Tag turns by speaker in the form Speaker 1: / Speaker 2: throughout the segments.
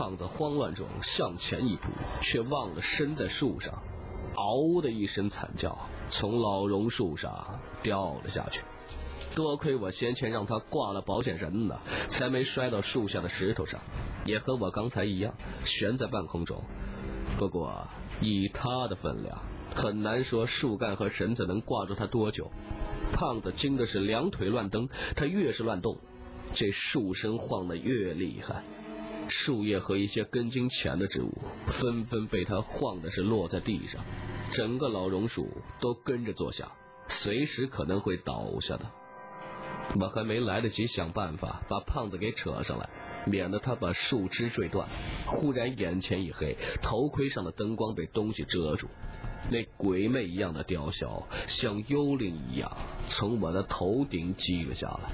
Speaker 1: 胖子慌乱中向前一扑，却忘了身在树上，嗷的一声惨叫，从老榕树上掉了下去。多亏我先前让他挂了保险绳呢，才没摔到树下的石头上，也和我刚才一样悬在半空中。不过以他的分量，很难说树干和绳子能挂住他多久。胖子惊的是两腿乱蹬，他越是乱动，这树身晃得越厉害，树叶和一些根茎浅的植物纷纷被他晃的是落在地上，整个老榕树都跟着作响，随时可能会倒下的。我还没来得及想办法把胖子给扯上来，免得他把树枝坠断，忽然眼前一黑，头盔上的灯光被东西遮住，那鬼魅一样的雕鸮像幽灵一样从我的头顶击了下来。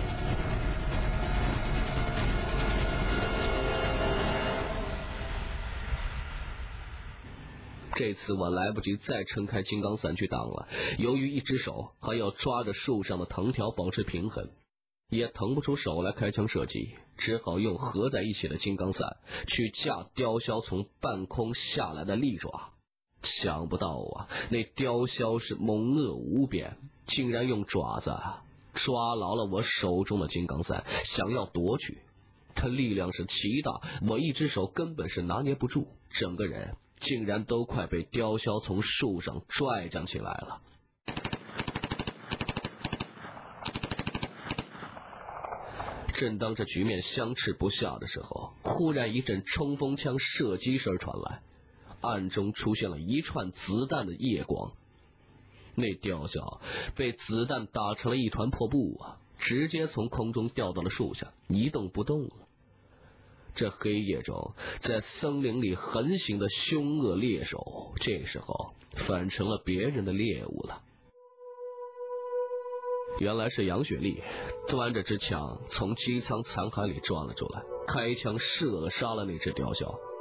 Speaker 1: 这次我来不及再撑开金刚伞去挡了，由于一只手还要抓着树上的藤条保持平衡，也腾不出手来开枪射击，只好用合在一起的金刚伞去架雕鸮从半空下来的利爪。想不到啊，那雕鸮是猛恶无边，竟然用爪子抓牢了我手中的金刚伞，想要夺取。他力量是奇大，我一只手根本是拿捏不住，整个人竟然都快被雕鸮从树上拽将起来了。正当这局面相持不下的时候，忽然一阵冲锋枪射击声传来，暗中出现了一串子弹的夜光。那雕鸮被子弹打成了一团破布啊，直接从空中掉到了树下，一动不动了。这黑夜中在森林里横行的凶恶猎手，这时候反成了别人的猎物了。原来是杨雪丽端着支枪从机舱残骸里钻了出来，开枪射杀了那只雕鸮。